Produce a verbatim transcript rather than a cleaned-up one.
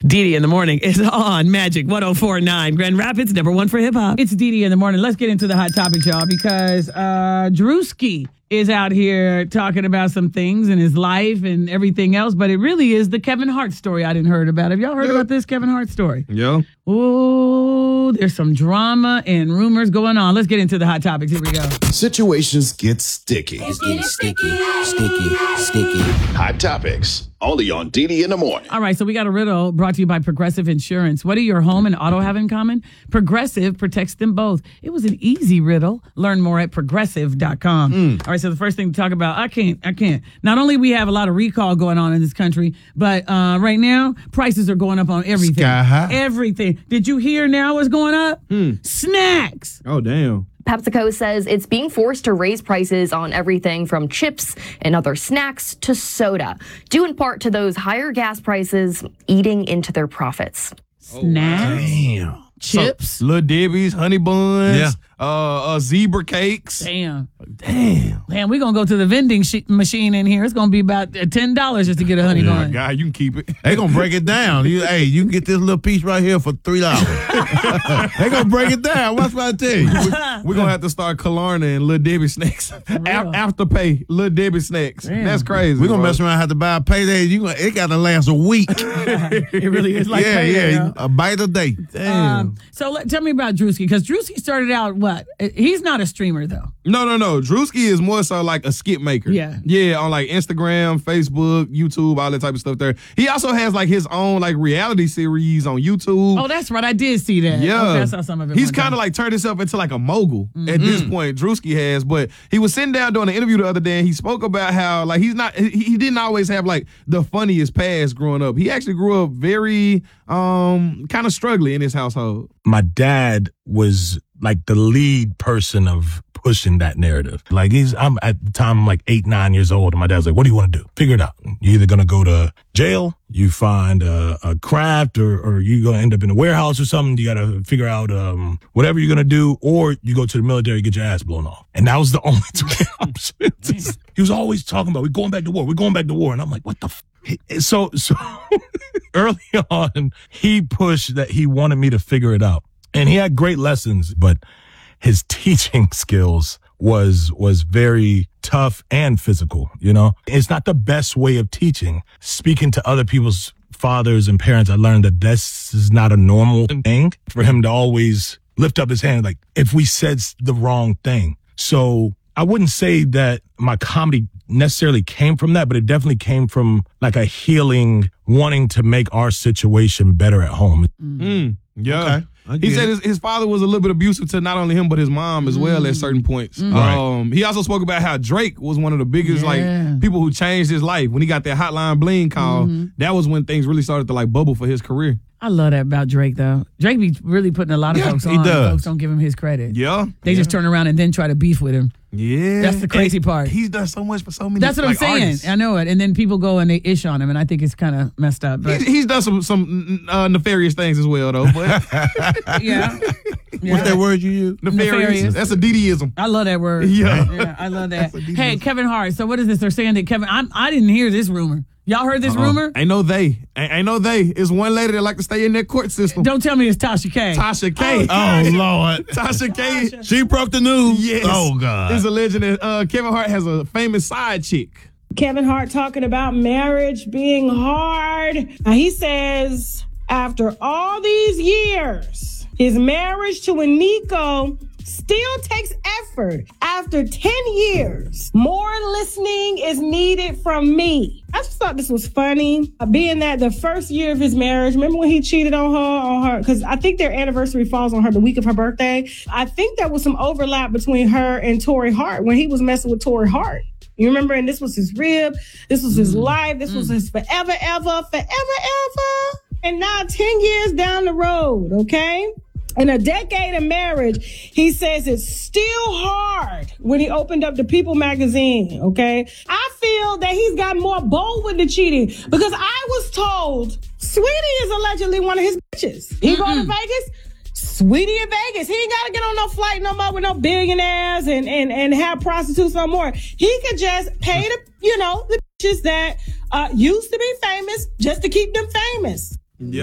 Dee in the morning is on Magic one oh four point nine. Grand Rapids, number one for hip hop. It's Dee in the morning. Let's get into the hot topics, y'all, because uh, Drewski is out here talking about some things in his life and everything else, but it really is the Kevin Hart story I didn't heard about. Have y'all heard yeah. about this Kevin Hart story? Yeah. Oh, there's some drama and rumors going on. Let's get into the hot topics. Here we go. Situations get sticky. It's getting sticky, sticky, sticky. Hot topics, only on Dee in the morning. All right, so we got a riddle brought to you by Progressive Insurance. What do your home and auto have in common? Progressive protects them both. It was an easy riddle. Learn more at progressive dot com. Mm. All right, so the first thing to talk about, I can't, I can't. Not only we have a lot of recall going on in this country, but uh, right now, prices are going up on everything. Sky high. Everything. Did you hear now what's going up? Mm. Snacks. Oh, damn. PepsiCo says it's being forced to raise prices on everything from chips and other snacks to soda, due in part to those higher gas prices eating into their profits. Snacks? Damn. Chips? So, Little Debbie's, honey buns, Yeah. uh, uh, zebra cakes. Damn. Damn. Man, we're going to go to the vending sh- machine in here. It's going to be about ten dollars just to get a honey Oh, bun. my God, you can keep it. They gonna break it down. You, hey, you can get this little piece right here for three dollars. They gonna break it down. What's what I tell you? We're going to have to start Klarna and Little Debbie snacks. A- after pay, Little Debbie snacks. Damn. That's crazy. We're gonna bro. mess around and have to buy a payday. You gonna, it gotta last a week. It really is like yeah, payday, yeah, huh? a bite a day. Damn. Um, so let, tell me about Drewski, because Drewski started out what? He's not a streamer, though. No, no, no. Drewski is more so like a skit maker. Yeah. Yeah, on like Instagram, Facebook, YouTube, all that type of stuff there. He also has like his own like reality series on YouTube. Oh, that's right. I did see that. Yeah. Okay, I saw some of it. He's one kind time. of like turned himself into like a mogul Mm-hmm. at this point. Drewski has, but he was sitting down doing an interview the other day and he spoke about how like he's not, he, he didn't always have like the funniest past growing up. He actually grew up very um kind of struggling in his household. My dad was like the lead person of pushing that narrative. Like he's, I'm at the time I'm like eight, nine years old, and my dad's like, "What do you want to do? Figure it out. You're either gonna go to jail, you find a, a craft, or or you gonna end up in a warehouse or something. You gotta figure out um whatever you're gonna do, or you go to the military, get your ass blown off." And that was the only two options. He was always talking about, "We're going back to war. We're going back to war," and I'm like, "What the?" F-? So so early on, he pushed that he wanted me to figure it out. And he had great lessons, but his teaching skills was was very tough and physical, you know? It's not the best way of teaching. Speaking to other people's fathers and parents, I learned that this is not a normal thing for him to always lift up his hand like, if we said the wrong thing. So I wouldn't say that my comedy necessarily came from that, but it definitely came from like a healing, wanting to make our situation better at home. Mm, yeah. Okay. He said his, his father was a little bit abusive to not only him, but his mom as well at certain points. Mm. Um, he also spoke about how Drake was one of the biggest Yeah. like people who changed his life. When he got that Hotline Bling call, Mm-hmm. that was when things really started to like bubble for his career. I love that about Drake, though. Drake be really putting a lot of Yeah, folks he on. does. Folks don't give him his credit. Yeah. They yeah. just turn around and then try to beef with him. Yeah. That's the crazy And part. He's done so much for so many That's what like, I'm saying. artists. I know it. And then people go and they ish on him, and I think it's kind of messed up. But He's, he's done some some uh, nefarious things as well, though. But yeah. yeah. What's that word you use? nefarious. Nefarious. That's a Diddyism. I love that word. Yeah. yeah I love that. Hey, Kevin Hart. So what is this? They're saying that Kevin, I'm, I didn't hear this rumor. Y'all heard this rumor? Ain't no they. Ain't, ain't no they. It's one lady that like to stay in that court system. Don't tell me it's Tasha K. Tasha K. Oh, Lord. Tasha K. She broke the news. Yes. Oh, God. It's a legend that uh, Kevin Hart has a famous side chick. Kevin Hart talking about marriage being hard. Now he says after all these years, his marriage to Eniko still takes effort. After ten years, more listening is needed from me. I just thought this was funny. Uh, being that the first year of his marriage, remember when he cheated on her, on her, because I think their anniversary falls on her the week of her birthday. I think there was some overlap between her and Tory Hart when he was messing with Tory Hart. You remember? And this was his rib. This was his life. This was his forever, ever, forever, ever. And now ten years down the road, okay? In a decade of marriage, he says it's still hard when he opened up the People magazine, okay? I feel that he's got more bold with the cheating because I was told Sweetie is allegedly one of his bitches. He going to Vegas? Sweetie in Vegas. He ain't got to get on no flight no more with no billionaires and, and, and have prostitutes no more. He could just pay the, you know, the bitches that uh, used to be famous just to keep them famous.